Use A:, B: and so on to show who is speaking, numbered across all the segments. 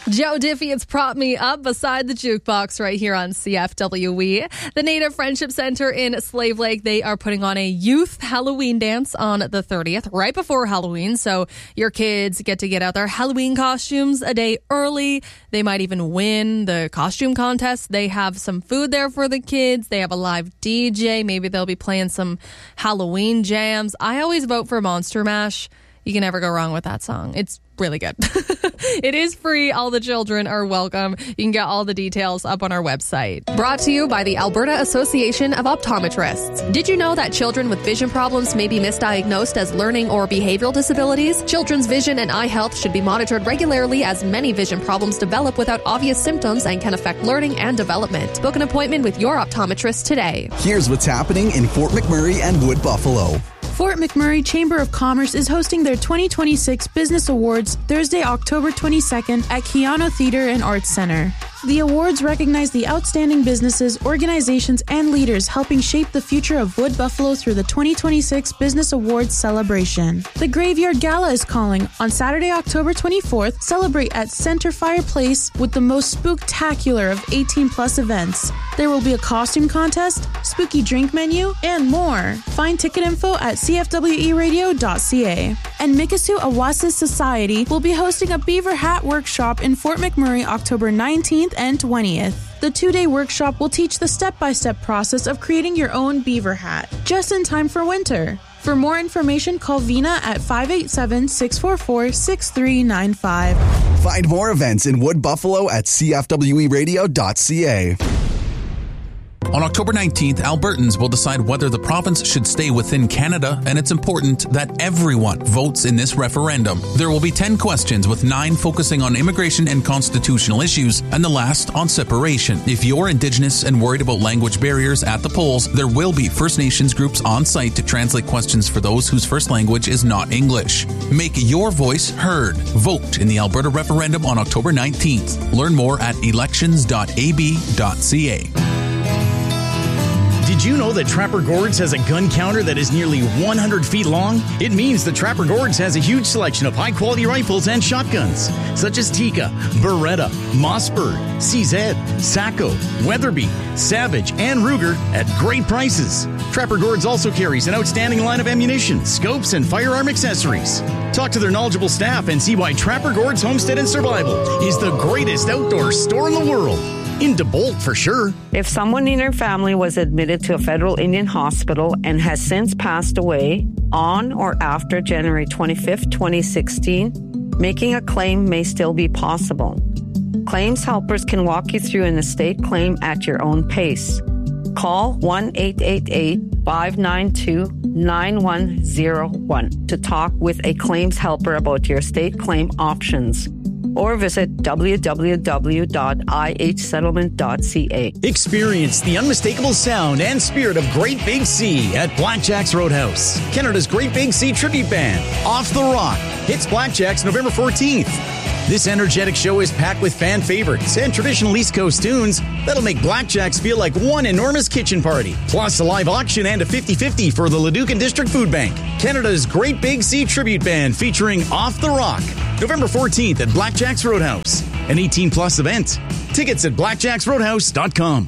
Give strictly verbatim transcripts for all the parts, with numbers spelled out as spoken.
A: Joe Diffie, it's Prop Me Up beside the jukebox right here on C F W E. The Native Friendship Center in Slave Lake, they are putting on a youth Halloween dance on the thirtieth, right before Halloween. So your kids get to get out their Halloween costumes a day early. They might even win the costume contest. They have some food there for the kids. They have a live D J. Maybe they'll be playing some Halloween jams. I always vote for Monster Mash. You can never go wrong with that song. It's really good. It is free. All the children are welcome. You can get all the details up on our website. Brought to you by the Alberta Association of Optometrists. Did you know that children with vision problems may be misdiagnosed as learning or behavioral disabilities? Children's vision and eye health should be monitored regularly, as many vision problems develop without obvious symptoms and can affect learning and development. Book an appointment with your optometrist today.
B: Here's what's happening in Fort McMurray and Wood Buffalo.
C: Fort McMurray Chamber of Commerce is hosting their twenty twenty-six Business Awards Thursday, October twenty-second at Keano Theatre and Arts Center. The awards recognize the outstanding businesses, organizations, and leaders helping shape the future of Wood Buffalo through the twenty twenty-six Business Awards celebration. The Graveyard Gala is calling on Saturday, October twenty-fourth. Celebrate at Center Fireplace with the most spooktacular of eighteen plus events. There will be a costume contest, spooky drink menu, and more. Find ticket info at c f w e radio dot c a. And Mikisew Awasis Society will be hosting a beaver hat workshop in Fort McMurray October nineteenth and twentieth. The two-day workshop will teach the step-by-step process of creating your own beaver hat, just in time for winter. For more information, call Vina at five eight seven, six four four, six three nine five.
B: Find more events in Wood Buffalo at c f w e radio dot c a.
D: On October nineteenth, Albertans will decide whether the province should stay within Canada, and it's important that everyone votes in this referendum. There will be ten questions, with nine focusing on immigration and constitutional issues, and the last on separation. If you're Indigenous and worried about language barriers at the polls, there will be First Nations groups on site to translate questions for those whose first language is not English. Make your voice heard. Vote in the Alberta referendum on October nineteenth. Learn more at elections dot a b dot c a.
E: Did you know that Trapper Gord's has a gun counter that is nearly one hundred feet long? It means that Trapper Gord's has a huge selection of high-quality rifles and shotguns, such as Tikka, Beretta, Mossberg, C Z, Sacco, Weatherby, Savage, and Ruger at great prices. Trapper Gord's also carries an outstanding line of ammunition, scopes, and firearm accessories. Talk to their knowledgeable staff and see why Trapper Gord's Homestead and Survival is the greatest outdoor store in the world. In DeBolt, for sure.
F: If someone in your family was admitted to a federal Indian hospital and has since passed away on or after January twenty-fifth, twenty sixteen, making a claim may still be possible. Claims helpers can walk you through an estate claim at your own pace. Call one eight eight eight, five nine two, nine one zero one to talk with a claims helper about your estate claim options, or visit w w w dot i h settlement dot c a.
E: Experience the unmistakable sound and spirit of Great Big Sea at Blackjack's Roadhouse. Canada's Great Big Sea tribute band, Off the Rock, hits Blackjack's November fourteenth. This energetic show is packed with fan favorites and traditional East Coast tunes that'll make Blackjack's feel like one enormous kitchen party. Plus a live auction and a fifty-fifty for the Leducan District Food Bank. Canada's Great Big Sea tribute band featuring Off the Rock, November fourteenth at Blackjack's Roadhouse. An eighteen plus event. Tickets at blackjacks roadhouse dot com.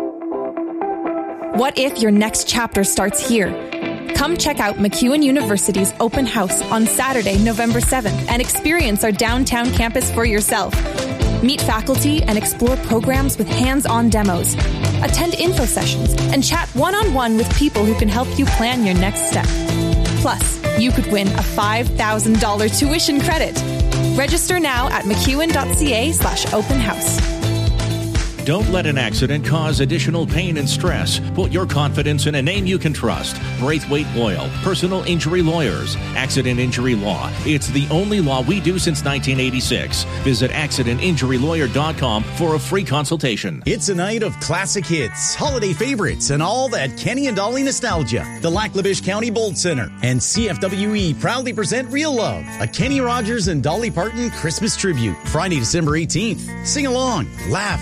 G: What if your next chapter starts here? Come check out MacEwan University's open house on Saturday, November seventh, and experience our downtown campus for yourself. Meet faculty and explore programs with hands-on demos. Attend info sessions and chat one-on-one with people who can help you plan your next step. Plus, you could win a five thousand dollars tuition credit. Register now at mcewan.ca slash open house.
H: Don't let an accident cause additional pain and stress. Put your confidence in a name you can trust. Braithwaite Loyal, personal injury lawyers. Accident injury law. It's the only law we do since nineteen eighty-six. Visit accident injury lawyer dot com for a free consultation.
E: It's a night of classic hits, holiday favorites, and all that Kenny and Dolly nostalgia. The Lac-La-Biche County Bolt Center and C F W E proudly present Real Love, a Kenny Rogers and Dolly Parton Christmas tribute. Friday, December eighteenth. Sing along, laugh, reminisce,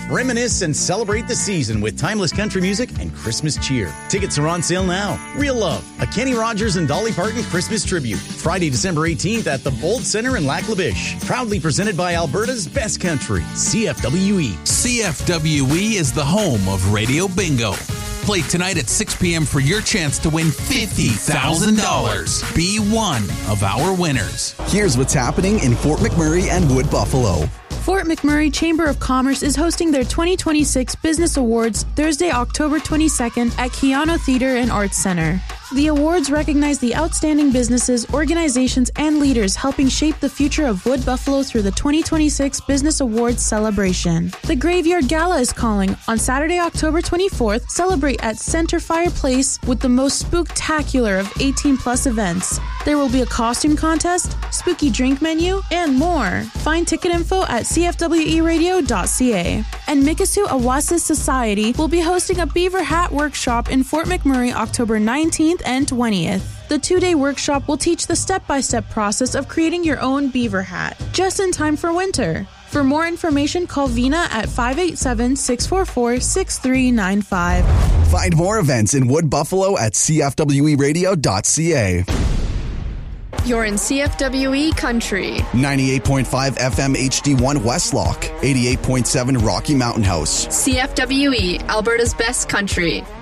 E: Christmas and celebrate the season with timeless country music and Christmas cheer. Tickets are on sale now. Real Love, a Kenny Rogers and Dolly Parton Christmas tribute. Friday, December eighteenth at the Bold Centre in Lac La Biche. Proudly presented by Alberta's best country, C F W E.
D: C F W E is the home of Radio Bingo. Play tonight at six p.m. for your chance to win fifty thousand dollars. Be one of our winners.
B: Here's what's happening in Fort McMurray and Wood Buffalo.
C: Fort McMurray Chamber of Commerce is hosting their twenty twenty-six Business Awards Thursday, October twenty-second at Keanu Theater and Arts Center. The awards recognize the outstanding businesses, organizations, and leaders helping shape the future of Wood Buffalo through the twenty twenty-six Business Awards celebration. The Graveyard Gala is calling. On Saturday, October twenty-fourth, celebrate at Center Fireplace with the most spooktacular of eighteen plus events. There will be a costume contest, spooky drink menu, and more. Find ticket info at c f w e radio dot c a. And Mikisew Awasis Society will be hosting a beaver hat workshop in Fort McMurray October nineteenth and twentieth. The two-day workshop will teach the step-by-step process of creating your own beaver hat, just in time for winter. For more information, call Vina at five eight seven, six four four, six three nine five.
B: Find more events in Wood Buffalo at c f w e radio dot c a.
I: You're in C F W E Country.
B: ninety-eight point five F M H D one Westlock. eighty-eight point seven Rocky Mountain House.
I: C F W E, Alberta's best country.